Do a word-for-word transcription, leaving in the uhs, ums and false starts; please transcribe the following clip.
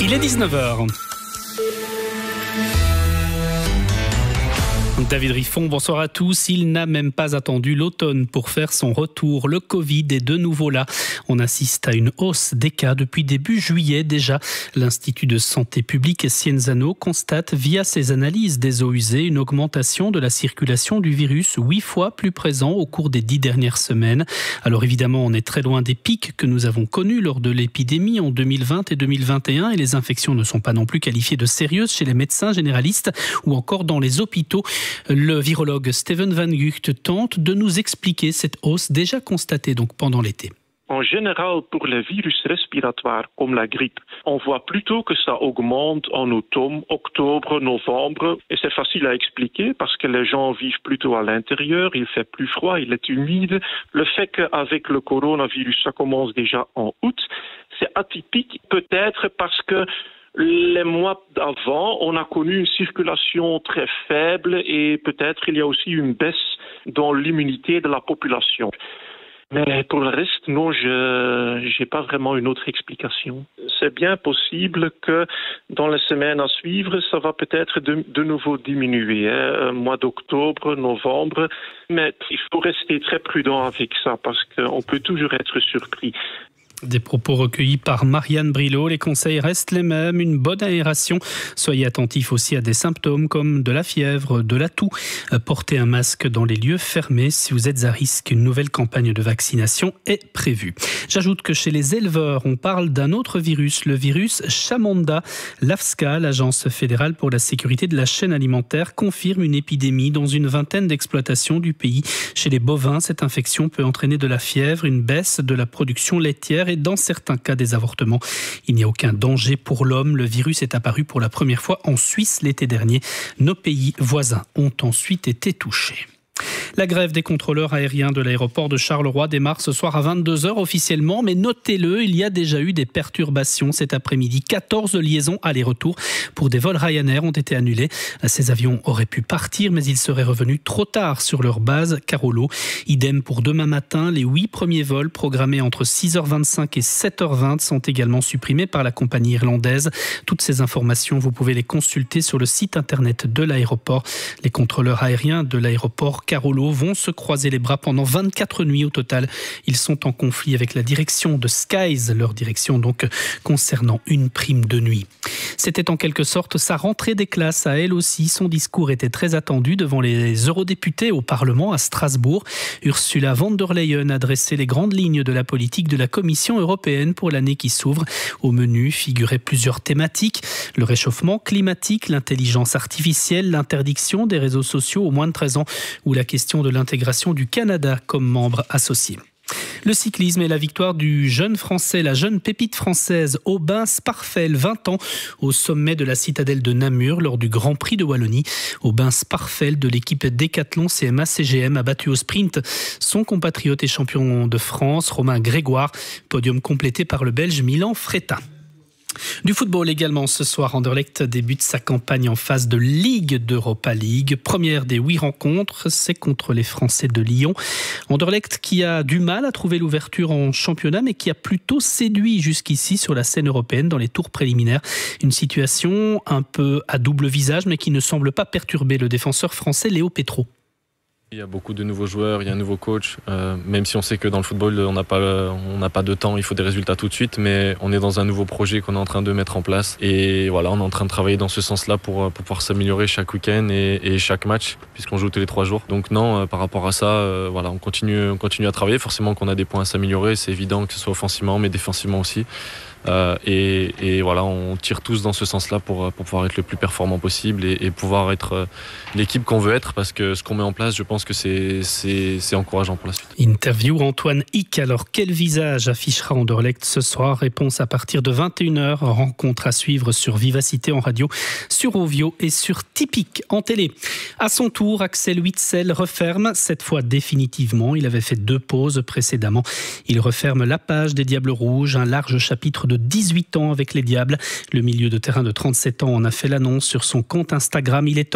Il est dix-neuf heures. David Riffon, bonsoir à tous. Il n'a même pas attendu l'automne pour faire son retour. Le Covid est de nouveau là. On assiste à une hausse des cas depuis début juillet déjà. L'Institut de santé publique Scienzano constate via ses analyses des eaux usées une augmentation de la circulation du virus huit fois plus présent au cours des dix dernières semaines. Alors évidemment, on est très loin des pics que nous avons connus lors de l'épidémie en deux mille vingt et deux mille vingt et un et les infections ne sont pas non plus qualifiées de sérieuses chez les médecins généralistes ou encore dans les hôpitaux. Le virologue Steven Van Gucht tente de nous expliquer cette hausse déjà constatée donc pendant l'été. En général, pour les virus respiratoires comme la grippe, on voit plutôt que ça augmente en automne, octobre, novembre. Et c'est facile à expliquer parce que les gens vivent plutôt à l'intérieur, il fait plus froid, il est humide. Le fait qu'avec le coronavirus, ça commence déjà en août, c'est atypique peut-être parce que les mois d'avant, on a connu une circulation très faible et peut-être il y a aussi une baisse dans l'immunité de la population. Mais pour le reste, non, je n'ai pas vraiment une autre explication. C'est bien possible que dans les semaines à suivre, ça va peut-être de, de nouveau diminuer, hein, mois d'octobre, novembre. Mais il faut rester très prudent avec ça parce qu'on peut toujours être surpris. Des propos recueillis par Marianne Brilot. Les conseils restent les mêmes. Une bonne aération. Soyez attentifs aussi à des symptômes comme de la fièvre, de la toux. Portez un masque dans les lieux fermés si vous êtes à risque. Une nouvelle campagne de vaccination est prévue. J'ajoute que chez les éleveurs, on parle d'un autre virus, le virus Chamanda. L'A F S C A, l'Agence fédérale pour la sécurité de la chaîne alimentaire, confirme une épidémie dans une vingtaine d'exploitations du pays. Chez les bovins, cette infection peut entraîner de la fièvre, une baisse de la production laitière et dans certains cas des avortements. Il n'y a aucun danger pour l'homme. Le virus est apparu pour la première fois en Suisse l'été dernier. Nos pays voisins ont ensuite été touchés. La grève des contrôleurs aériens de l'aéroport de Charleroi démarre ce soir à vingt-deux heures officiellement, mais notez-le, il y a déjà eu des perturbations cet après-midi. quatorze liaisons aller-retour pour des vols Ryanair ont été annulés. Ces avions auraient pu partir, mais ils seraient revenus trop tard sur leur base Carolo. Idem pour demain matin, les huit premiers vols programmés entre six heures vingt-cinq et sept heures vingt sont également supprimés par la compagnie irlandaise. Toutes ces informations, vous pouvez les consulter sur le site internet de l'aéroport. Les contrôleurs aériens de l'aéroport Carolo vont se croiser les bras pendant vingt-quatre nuits au total. Ils sont en conflit avec la direction de Skies, leur direction donc concernant une prime de nuit. C'était en quelque sorte sa rentrée des classes à elle aussi. Son discours était très attendu devant les eurodéputés au Parlement à Strasbourg. Ursula von der Leyen a dressé les grandes lignes de la politique de la Commission européenne pour l'année qui s'ouvre. Au menu figuraient plusieurs thématiques. Le réchauffement climatique, l'intelligence artificielle, l'interdiction des réseaux sociaux aux moins de treize ans ou la question de l'intégration du Canada comme membre associé. Le cyclisme et la victoire du jeune français, la jeune pépite française Aubin Sparfel, vingt ans, au sommet de la citadelle de Namur lors du Grand Prix de Wallonie. Aubin Sparfel de l'équipe Décathlon C M A C G M a battu au sprint son compatriote et champion de France, Romain Grégoire. Podium complété par le Belge Milan Fretin. Du football également ce soir, Anderlecht débute sa campagne en phase de Ligue d'Europa League. Première des huit rencontres, c'est contre les Français de Lyon. Anderlecht qui a du mal à trouver l'ouverture en championnat, mais qui a plutôt séduit jusqu'ici sur la scène européenne dans les tours préliminaires. Une situation un peu à double visage, mais qui ne semble pas perturber le défenseur français Léo Petro. Il y a beaucoup de nouveaux joueurs, il y a un nouveau coach, euh, même si on sait que dans le football on n'a pas, on n'a pas de temps, il faut des résultats tout de suite, mais on est dans un nouveau projet qu'on est en train de mettre en place et voilà, on est en train de travailler dans ce sens-là pour, pour pouvoir s'améliorer chaque week-end et, et chaque match, puisqu'on joue tous les trois jours. Donc non, euh, par rapport à ça, euh, voilà, on continue, on continue à travailler, forcément qu'on a des points à s'améliorer, c'est évident que ce soit offensivement mais défensivement aussi. Euh, et, et voilà, on tire tous dans ce sens-là pour, pour pouvoir être le plus performant possible et, et pouvoir être euh, l'équipe qu'on veut être, parce que ce qu'on met en place, je pense que c'est, c'est, c'est encourageant pour la suite. Interview Antoine Hick. Alors quel visage affichera Anderlecht ce soir? Réponse à partir de vingt et une heures. Rencontre à suivre sur Vivacité en radio, sur Ovio et sur Tipic en télé. À son tour, Axel Witsel referme, cette fois définitivement. Il avait fait deux pauses précédememment. Il referme la page des Diables Rouges, un large chapitre de dix-huit ans avec les Diables. Le milieu de terrain de trente-sept ans en a fait l'annonce sur son compte Instagram. Il est